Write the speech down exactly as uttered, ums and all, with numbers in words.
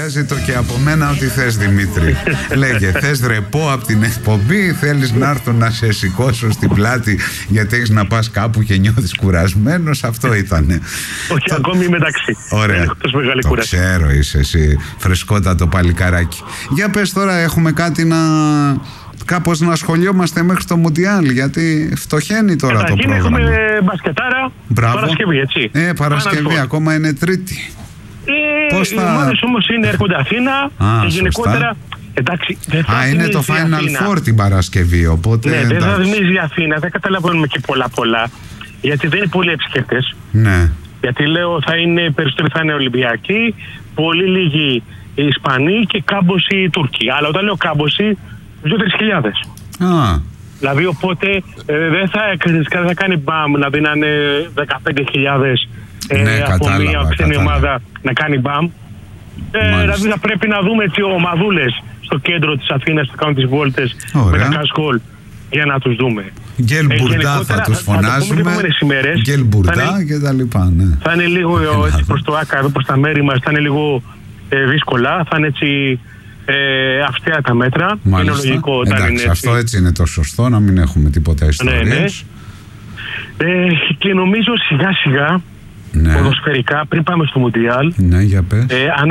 ζητώ και από μένα ό,τι θες, Δημήτρη. Λέγε, θες ρεπό από την εκπομπή, θέλεις να έρθω να σε σηκώσω στην πλάτη γιατί έχεις να πας κάπου και νιώθεις κουρασμένος? Αυτό ήτανε. Όχι, το... ακόμη μεταξύ. Ωραία, το κουράση. Ξέρω, είσαι εσύ φρεσκότατο παλικάράκι. Για πες τώρα, έχουμε κάτι να... κάπως να ασχολιόμαστε μέχρι το Μουντιάλ, γιατί φτωχαίνει τώρα Καταρχήν το πρόγραμμα. Έχουμε μπασκετάρα. Μπράβο. Παρασκευή, έτσι. Ε, Παρασκευή, ακόμα είναι Τρίτη. Ε, Πώς θα... Οι ομάδες όμως είναι, έρχονται Αθήνα. Α, και γενικότερα. Εντάξει, δεν θα Α, είναι το Final Four την Παρασκευή, οπότε. Ναι, δεν θα θυμίζει η Αθήνα, δεν καταλαβαίνουμε και πολλά πολλά. Γιατί δεν είναι πολλοί επισκέπτες. Ναι. Γιατί λέω θα είναι περισσότεροι θα είναι Ολυμπιακοί, πολύ λίγοι οι Ισπανοί και κάμποσοι οι Τούρκοι. Αλλά όταν λέω κάμποσοι, δύο-τρεις χιλιάδες. Α. Δηλαδή οπότε ε, δεν θα, θα κάνει μπαμ, δηλαδή να είναι δεκαπέντε χιλιάδες ε, ναι, από κατάλαβα, μια ξένη κατάλαβα. ομάδα να κάνει μπαμ. Ε, δηλαδή θα πρέπει να δούμε τι ομαδούλες στο κέντρο της Αθήνας θα κάνουν τις βόλτες με τα κασκόλ για να τους δούμε. Γκέλ Μπουρντά θα τους φωνάζουμε, Γκέλ Μπουρντά και τα λοιπά, ναι. Θα είναι λίγο έτσι προς το ΆΚΑ, εδώ προς τα μέρη μας, θα είναι λίγο ε, δύσκολα, θα είναι έτσι ε, αυστηρά τα μέτρα. Μάλιστα. Είναι λογικό. Εντάξει, είναι έτσι. Αυτό έτσι είναι το σωστό, να μην έχουμε τίποτα ιστορίες. Ναι, ναι. Ε, και νομίζω σιγά σιγά, ναι. ποδοσφαιρικά, πριν πάμε στο Μουντιάλ, ναι, για πες. Ε,